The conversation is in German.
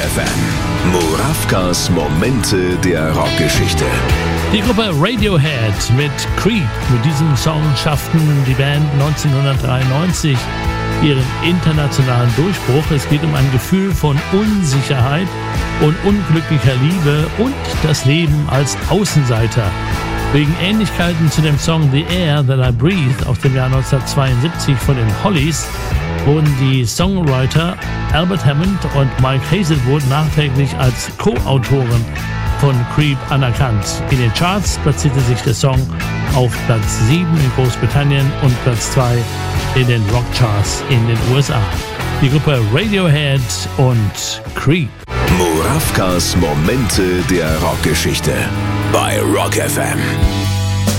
FM. Murawkas Momente der Rockgeschichte. Die Gruppe Radiohead mit Creep. Mit diesem Song schafften die Band 1993 ihren internationalen Durchbruch. Es geht um ein Gefühl von Unsicherheit und unglücklicher Liebe und das Leben als Außenseiter. Wegen Ähnlichkeiten zu dem Song The Air That I Breathe aus dem Jahr 1972 von den Hollies wurden die Songwriter Albert Hammond und Mike Hazelwood nachträglich als Co-Autoren von Creep anerkannt. In den Charts platzierte sich der Song auf Platz 7 in Großbritannien und Platz 2 in den Rockcharts in den USA. Die Gruppe Radiohead und Creep. Murawkas Momente der Rockgeschichte bei Rock FM.